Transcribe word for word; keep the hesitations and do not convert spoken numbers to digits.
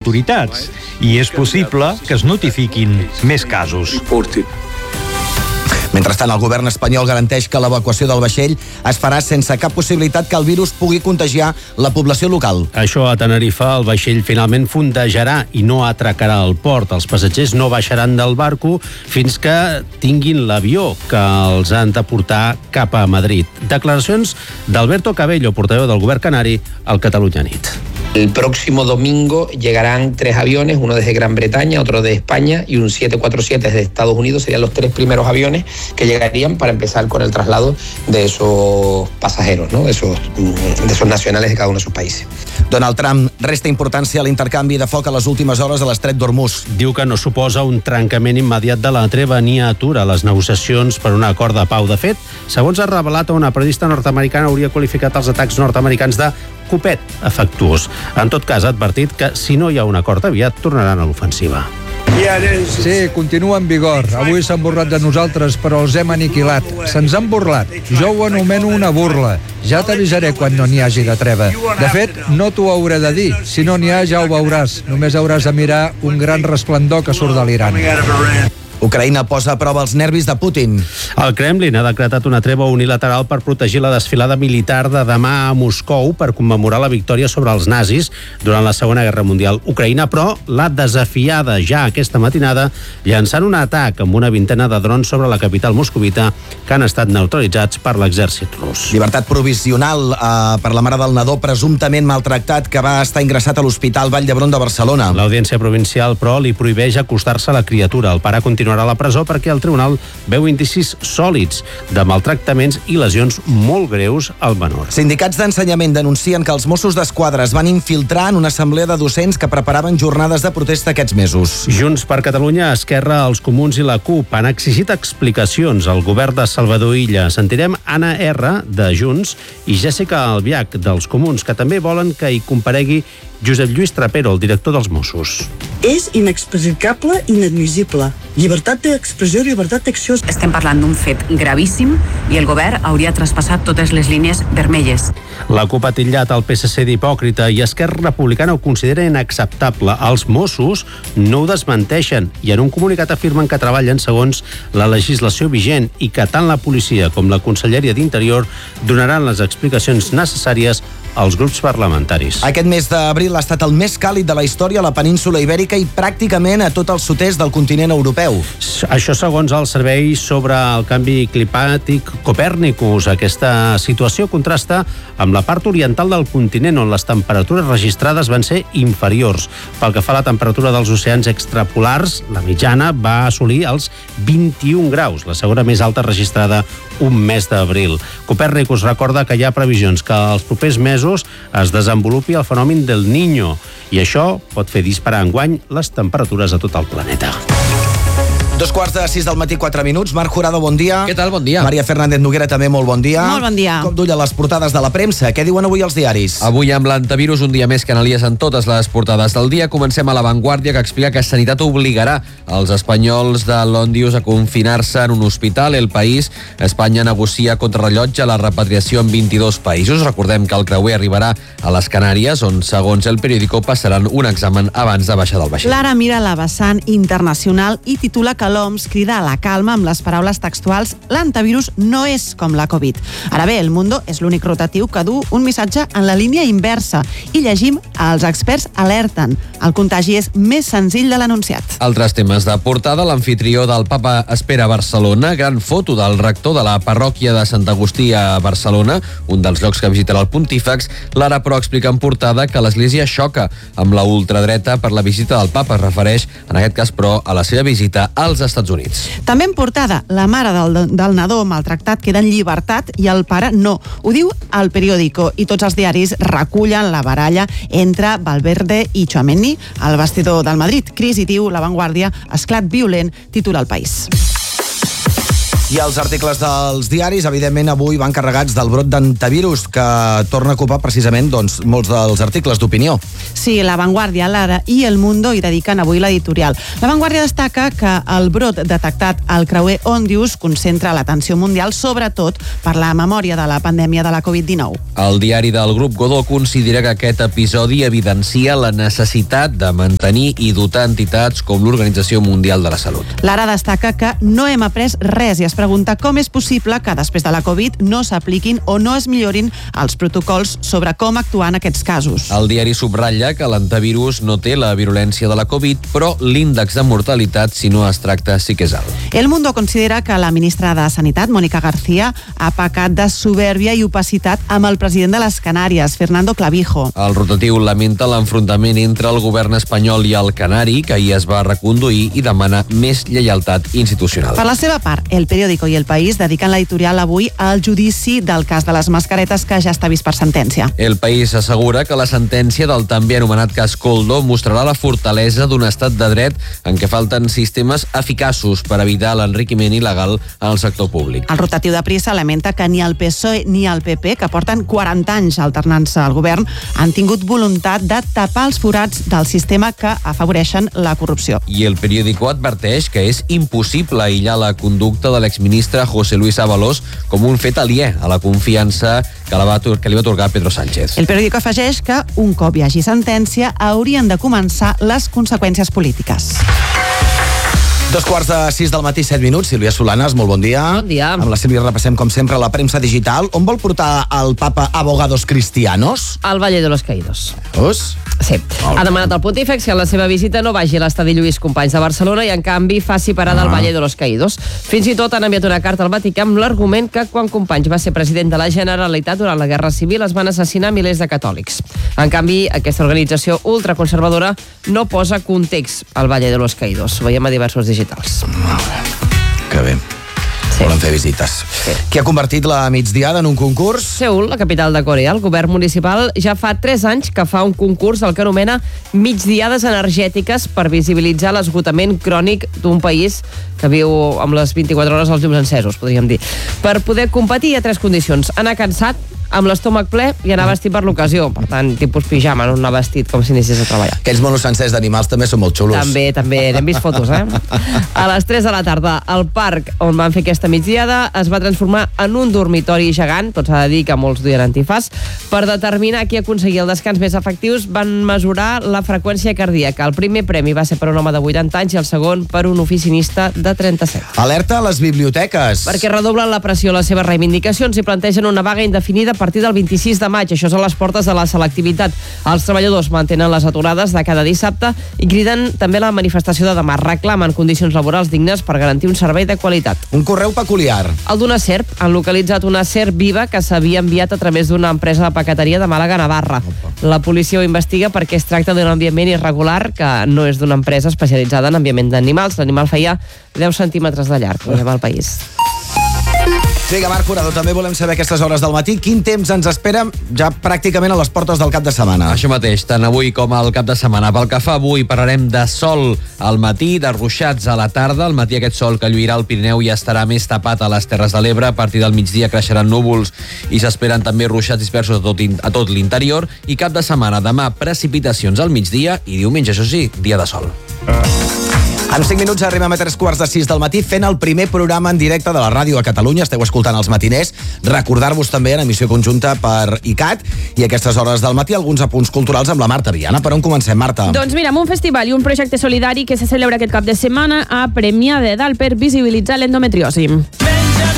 autoritats i és possible que es notifiquin més casos. Mentrestant, el govern espanyol garanteix que l'evacuació del vaixell es farà sense cap possibilitat que el virus pugui contagiar la població local. Això a Tenerife, el vaixell finalment fondejarà i no atracarà al port. Els passatgers no baixaran del barco fins que tinguin l'avió que els han de portar cap a Madrid. Declaracions d'Alberto Cabello, portaveu del govern canari, al Catalunya Nit. El próximo domingo llegarán tres aviones, uno desde Gran Bretaña, otro de España y un siete cuatro siete desde Estados Unidos. Serían los tres primeros aviones que llegarían para empezar con el traslado de esos pasajeros, ¿no? de, esos, de esos nacionales de cada uno de sus países. Donald Trump resta importància a l'intercanvi de foc a les últimes hores a l'estret d'Hormuz. Diu que no suposa un trencament immediat de la treva ni atura les negociacions per un acord de pau. De fet, segons ha revelat, una periodista nord-americana hauria qualificat els atacs nord-americans de copet afectuós. En tot cas, ha advertit que si no hi ha un acord aviat, tornaran a l'ofensiva. Sí, continua en vigor. Avui s'han burlat de nosaltres, però els hem aniquilat. Se'ns han burlat. Jo ho anomeno una burla. Ja t'avisaré quan no n'hi hagi de treva. De fet, no t'ho hauré de dir. Si no n'hi ha, ja ho veuràs. Només hauràs de mirar un gran resplendor que surt de l'Iran. Ucraïna posa a prova els nervis de Putin. El Kremlin ha decretat una treva unilateral per protegir la desfilada militar de demà a Moscou per commemorar la victòria sobre els nazis durant la Segona Guerra Mundial. Ucraïna, però, l'ha desafiada ja aquesta matinada llançant un atac amb una vintena de drons sobre la capital moscovita que han estat neutralitzats per l'exèrcit rus. Llibertat provisional eh, per la mare del nadó presumptament maltractat que va estar ingressat a l'Hospital Vall d'Hebron de Barcelona. L'Audiència Provincial, però, li prohibeix acostar-se a la criatura. El pare continua a la presó perquè el tribunal veu indicis sòlids de maltractaments i lesions molt greus al menor. Sindicats d'ensenyament denuncien que els Mossos d'Esquadra es van infiltrar en una assemblea de docents que preparaven jornades de protesta aquests mesos. Junts per Catalunya, Esquerra, els Comuns i la CUP han exigit explicacions al govern de Salvador Illa. Sentirem Anna R, de Junts, i Jessica Albiach, dels Comuns, que també volen que hi comparegui Josep Lluís Trapero, el director dels Mossos. És inexplicable, inadmissible. Llibertat d'expressió i llibertat d'acció. Estem parlant d'un fet gravíssim i el govern hauria traspassat totes les línies vermelles. La CUP ha titllat el P S C d'hipòcrita i Esquerra Republicana ho considera inacceptable. Els Mossos no ho desmenteixen i en un comunicat afirmen que treballen segons la legislació vigent i que tant la policia com la Conselleria d'Interior donaran les explicacions necessàries als grups parlamentaris. Aquest mes d'abril ha estat el més càlid de la història a la península Ibèrica i pràcticament a tot el sud-est del continent europeu. Això segons el Servei sobre el Canvi Climàtic Copèrnicus. Aquesta situació contrasta amb la part oriental del continent, on les temperatures registrades van ser inferiors. Pel que fa a la temperatura dels oceans extrapolars, la mitjana va assolir els vint-i-un graus, la segona més alta registrada un mes d'abril. Copèrnicus recorda que hi ha previsions que els propers mesos es desenvolupi el fenomen del Niño i això pot fer disparar enguany les temperatures a tot el planeta. Dos quarts de sis del matí, quatre minuts. Marc Jurado, bon dia. Què tal? Bon dia. Maria Fernández Noguera, també molt bon dia. Molt bon dia. Com duia les portades de la premsa? Què diuen avui els diaris? Avui amb l'antivirus, un dia més que analies en totes les portades del dia. Comencem a La Vanguardia, que explica que Sanitat obligarà els espanyols de l'Òndius a confinar-se en un hospital. El País, Espanya negocia contrarrellotge la repatriació en vint-i-dos països. Recordem que el creuer arribarà a les Canàries, on, segons el periòdico, passaran un examen abans de baixar del vaixell. L'Ara mira la vessant internacional i titula que l'O M S crida a la calma amb les paraules textuals: l'antivirus no és com la Covid. Ara bé, El Mundo és l'únic rotatiu que du un missatge en la línia inversa i llegim: els experts alerten, el contagi és més senzill de l'anunciat. Altres temes de portada: l'amfitrió del Papa espera a Barcelona, gran foto del rector de la parròquia de Sant Agustí a Barcelona, un dels llocs que visitarà el pontífex. L'Ara, però, explica en portada que l'Església xoca amb la ultradreta per la visita del Papa. Es refereix, en aquest cas, però, a la seva visita als Estats Units. També en portada, la mare del, del nadó maltractat queda en llibertat i el pare no. Ho diu el periòdico i tots els diaris recullen la baralla entre Valverde i Tchouaméni al vestidor del Madrid. Crisi, diu La Vanguardia, esclat violent, titula El País. I els articles dels diaris, evidentment, avui van carregats del brot d'antivirus, que torna a ocupar precisament doncs, molts dels articles d'opinió. Sí, La Vanguardia, l'Ara i El Mundo hi dediquen avui l'editorial. La Vanguardia destaca que el brot detectat al creuer Ondius concentra l'atenció mundial, sobretot per la memòria de la pandèmia de la covid dinou. El diari del grup Godó considera que aquest episodi evidencia la necessitat de mantenir i dotar entitats com l'Organització Mundial de la Salut. L'Ara destaca que no hem après res i es pregunta com és possible que després de la Covid no s'apliquin o no es millorin els protocols sobre com actuar en aquests casos. El diari subratlla que l'antivirus no té la virulència de la Covid, però l'índex de mortalitat, si no es tracta, sí que és alt. El Mundo considera que la ministra de Sanitat, Mónica García, ha pecat de soberbia i opacitat amb el president de les Canàries, Fernando Clavijo. El rotatiu lamenta l'enfrontament entre el govern espanyol i el canari, que ahir es va reconduir, i demana més lleialtat institucional. Per la seva part, El Periódico i El País dediquen l'editorial avui al judici del cas de les mascaretes, que ja està vist per sentència. El País assegura que la sentència del també anomenat cas Koldo mostrarà la fortalesa d'un estat de dret en què falten sistemes eficaços per evitar l'enriquiment il·legal en el sector públic. El rotatiu de pressa lamenta que ni el P S O E ni el P P, que porten quaranta anys alternant-se al govern, han tingut voluntat de tapar els forats del sistema que afavoreixen la corrupció. I El Periódico adverteix que és impossible aïllar la conducta de l'exministre José Luis Ábalos com un fet aliè a la confiança que, la va, que li va atorgar Pedro Sánchez. El Periódico afegeix que, un cop hi hagi sentència, haurien de començar les conseqüències polítiques. Dos quarts de sis del matí, set minuts. Sílvia Solanas, molt bon dia. Bon dia. Amb la Sílvia repassem, com sempre, la premsa digital. On vol portar el papa abogados cristianos? Al Valle de los Caídos. Us? Sí. Ha demanat al pontífex que en la seva visita no vagi a l'estadi Lluís Companys de Barcelona i, en canvi, faci parada al Valle de los Caídos. Fins i tot han enviat una carta al Vaticà amb l'argument que quan Companys va ser president de la Generalitat durant la Guerra Civil es van assassinar milers de catòlics. En canvi, aquesta organització ultraconservadora no posa context al Valle de los Caídos. Ho veiem a diversos digitals. Que bé. Sí. Volen fer visites. Sí. Qui ha convertit la migdiada en un concurs? Seül, la capital de Corea. El govern municipal ja fa tres anys que fa un concurs el que anomena migdiades energètiques per visibilitzar l'esgotament crònic d'un país que viu amb les vint-i-quatre hores als llums encesos, podríem dir. Per poder competir hi ha tres condicions. Anar cansat, amb l'estómac ple i anar vestit per l'ocasió. Per tant, tipus pijama, no anar vestit com si anessis a treballar. Aquells monos sencers d'animals també són molt xulos. També, també. N'hem vist fotos, eh? A les tres de la tarda, el parc on van fer aquesta migdiada es va transformar en un dormitori gegant, tot s'ha de dir que molts duien antifàs. Per determinar qui aconseguia el descans més efectius, van mesurar la freqüència cardíaca. El primer premi va ser per un home de vuitanta anys i el segon per un oficinista de trenta-set. Alerta a les biblioteques. Perquè redoblen la pressió a les seves reivindicacions i plantegen una vaga indefinida a partir del vint-i-sis de maig. Això és a les portes de la selectivitat. Els treballadors mantenen les aturades de cada dissabte i criden també la manifestació de demà. Reclamen condicions laborals dignes per garantir un servei de qualitat. Un correu peculiar. El d'una serp. Han localitzat una serp viva que s'havia enviat a través d'una empresa de paqueteria de Màlaga, Navarra. La policia ho investiga perquè es tracta d'un enviament irregular que no és d'una empresa especialitzada en enviament d'animals. L'animal feia deu centímetres de llarg, ho veiem al País. Vinga, Marc Curado, també volem saber a aquestes hores del matí quin temps ens espera ja pràcticament a les portes del cap de setmana. Això mateix, tant avui com al cap de setmana. Pel que fa avui parlarem de sol al matí, de ruixats a la tarda. Al matí aquest sol que lluirà al Pirineu ja estarà més tapat a les Terres de l'Ebre. A partir del migdia creixeran núvols i s'esperen també ruixats dispersos a tot, a tot l'interior. I cap de setmana, demà precipitacions al migdia i diumenge, això sí, dia de sol. En cinc minuts arribem a tres quarts de sis del matí fent el primer programa en directe de la ràdio a Catalunya. Esteu escoltant els matiners. Recordar-vos també en emissió conjunta per I C A T i a aquestes hores del matí alguns apunts culturals amb la Marta Viana. Per on comencem, Marta? Doncs mira, amb un festival i un projecte solidari que se celebra aquest cap de setmana a Premià de Dalt per visibilitzar l'endometriosi.